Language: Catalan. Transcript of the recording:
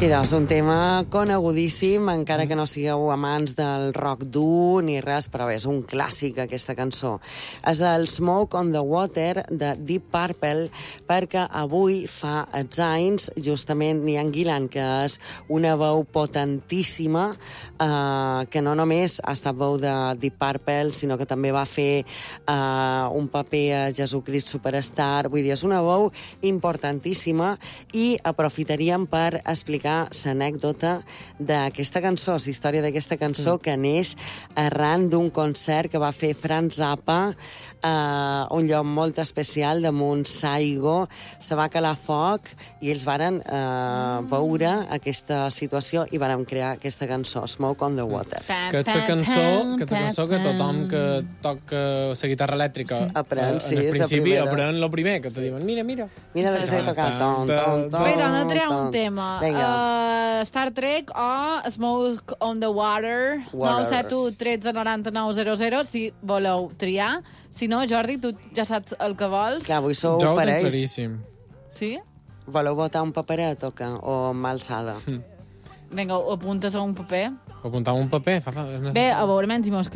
I doncs un tema conegudíssim, encara que no sigueu amants del rock dur ni res, però és un clàssic, aquesta cançó. És el Smoke on the Water de Deep Purple, perquè avui fa anys, justament, Ian Gillan, que és una veu potentíssima, que no només ha estat veu de Deep Purple, sinó que també va fer un paper a Jesucrist Superstar. Vull dir, és una veu importantíssima i aprofitaríem per explicar l'anècdota d'aquesta cançó, la història d'aquesta cançó, que neix arran d'un concert que va fer Frank Zappa a un lloc molt especial damunt Saigo. Se va calar foc i ells varen veure aquesta situació i varen crear aquesta cançó, Smoke on the Water. Que és la cançó que tothom que toca la guitarra elèctrica aprèn, sí, en el principi aprèn el primer, que te diuen, mira. Mira que s'ha tocat. Bé, doncs treu un tema. Star Trek o Smoke on the Water. 971 13 99 00, si voleu triar. Si no, Jordi, tu ja saps el que vols. Clar, avui sou Jo ho tinc parells. claríssim. Sí? Voleu votar un paperet o mà alçada? Vinga, ho apuntes a un paper. Apuntar un paper. Bé, a veure, menys